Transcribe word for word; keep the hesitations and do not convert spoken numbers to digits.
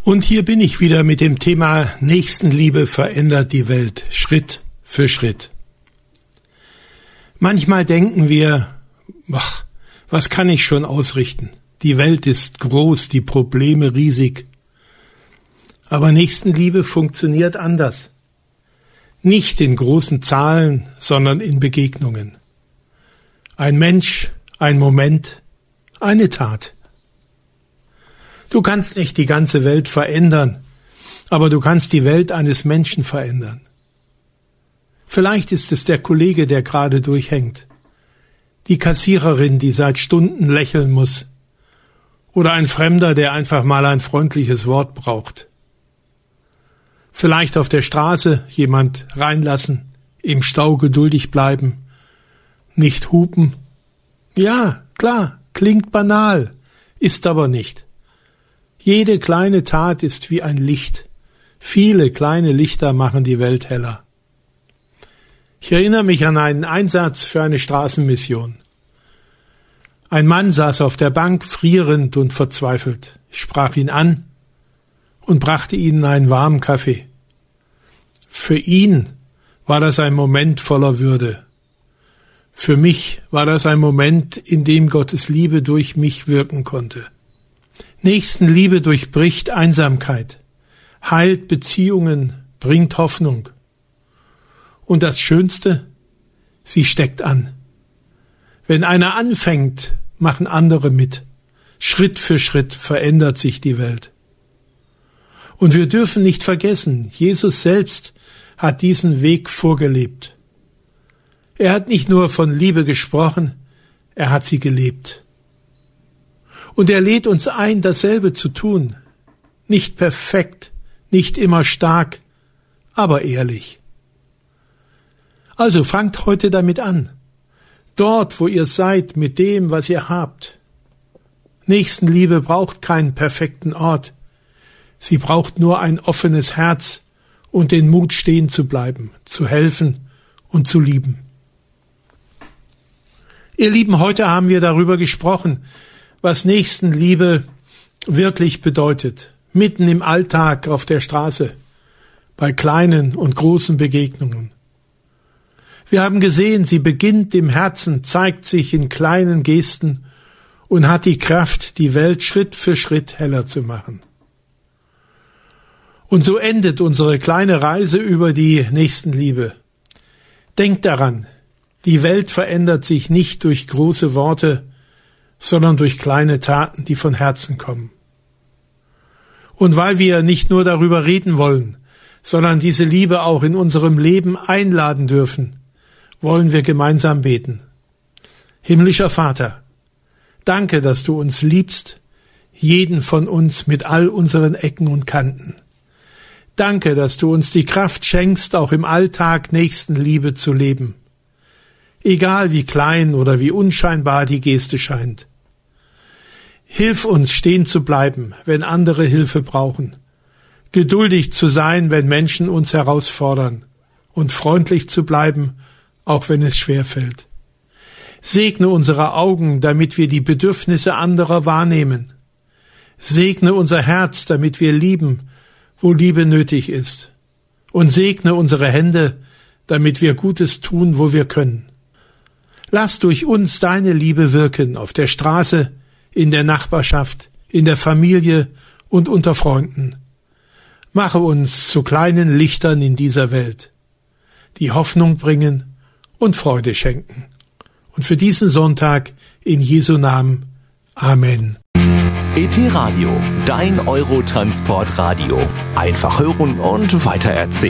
Und hier bin ich wieder mit dem Thema Nächstenliebe verändert die Welt, Schritt für Schritt. Manchmal denken wir, ach, was kann ich schon ausrichten? Die Welt ist groß, die Probleme riesig. Aber Nächstenliebe funktioniert anders. Nicht in großen Zahlen, sondern in Begegnungen. Ein Mensch, ein Moment, eine Tat. Du kannst nicht die ganze Welt verändern, aber du kannst die Welt eines Menschen verändern. Vielleicht ist es der Kollege, der gerade durchhängt, die Kassiererin, die seit Stunden lächeln muss, oder ein Fremder, der einfach mal ein freundliches Wort braucht. Vielleicht auf der Straße jemand reinlassen, im Stau geduldig bleiben, nicht hupen. Ja, klar, klingt banal, ist aber nicht. Jede kleine Tat ist wie ein Licht. Viele kleine Lichter machen die Welt heller. Ich erinnere mich an einen Einsatz für eine Straßenmission. Ein Mann saß auf der Bank, frierend und verzweifelt. Ich sprach ihn an und brachte ihnen einen warmen Kaffee. Für ihn war das ein Moment voller Würde. Für mich war das ein Moment, in dem Gottes Liebe durch mich wirken konnte. Nächstenliebe durchbricht Einsamkeit, heilt Beziehungen, bringt Hoffnung. Und das Schönste, sie steckt an. Wenn einer anfängt, machen andere mit. Schritt für Schritt verändert sich die Welt. Und wir dürfen nicht vergessen, Jesus selbst hat diesen Weg vorgelebt. Er hat nicht nur von Liebe gesprochen, er hat sie gelebt. Und er lädt uns ein, dasselbe zu tun. Nicht perfekt, nicht immer stark, aber ehrlich. Also fangt heute damit an. Dort, wo ihr seid, mit dem, was ihr habt. Nächstenliebe braucht keinen perfekten Ort. Sie braucht nur ein offenes Herz und den Mut, stehen zu bleiben, zu helfen und zu lieben. Ihr Lieben, heute haben wir darüber gesprochen, was Nächstenliebe wirklich bedeutet. Mitten im Alltag auf der Straße, bei kleinen und großen Begegnungen. Wir haben gesehen, sie beginnt im Herzen, zeigt sich in kleinen Gesten und hat die Kraft, die Welt Schritt für Schritt heller zu machen. Und so endet unsere kleine Reise über die Nächstenliebe. Denkt daran, die Welt verändert sich nicht durch große Worte, sondern durch kleine Taten, die von Herzen kommen. Und weil wir nicht nur darüber reden wollen, sondern diese Liebe auch in unserem Leben einladen dürfen, wollen wir gemeinsam beten. Himmlischer Vater, danke, dass du uns liebst, jeden von uns mit all unseren Ecken und Kanten. Danke, dass du uns die Kraft schenkst, auch im Alltag Nächstenliebe zu leben. Egal wie klein oder wie unscheinbar die Geste scheint. Hilf uns, stehen zu bleiben, wenn andere Hilfe brauchen. Geduldig zu sein, wenn Menschen uns herausfordern. Und freundlich zu bleiben, auch wenn es schwerfällt. Segne unsere Augen, damit wir die Bedürfnisse anderer wahrnehmen. Segne unser Herz, damit wir lieben, wo Liebe nötig ist. Und segne unsere Hände, damit wir Gutes tun, wo wir können. Lass durch uns deine Liebe wirken, auf der Straße, in der Nachbarschaft, in der Familie und unter Freunden. Mache uns zu kleinen Lichtern in dieser Welt, die Hoffnung bringen und Freude schenken. Und für diesen Sonntag in Jesu Namen. Amen. E T Radio, dein Eurotransport-Radio. Einfach hören und weitererzählen.